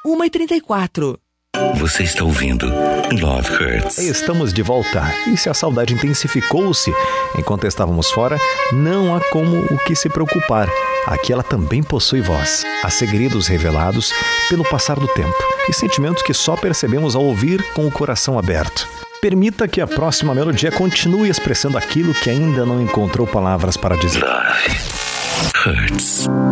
1h34. Você está ouvindo Love Hurts. Estamos de volta. E se a saudade intensificou-se enquanto estávamos fora, não há como o que se preocupar. Aqui ela também possui voz. Há segredos revelados pelo passar do tempo e sentimentos que só percebemos ao ouvir com o coração aberto. Permita que a próxima melodia continue expressando aquilo que ainda não encontrou palavras para dizer. Love Hurts.